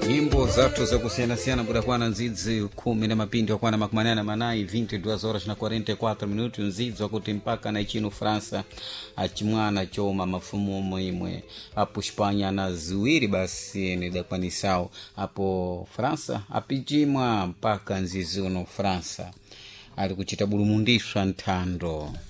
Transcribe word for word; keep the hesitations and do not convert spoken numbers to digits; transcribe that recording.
Nyimbo zatu za kusiana siana buda kwa na nzidzi kumi na mapindi wa kwa na makumanana manai vinte e duas horas na quarenta e quatro minutos nzidzi wa kuti mpaka na ichino Fransa achimwana choma mafumu muimwe hapo Spanya na zuwiri basi ni dakwani sao hapo Fransa apijimwa mpaka nzizi uno Fransa alikuchita bulumundishwa ntando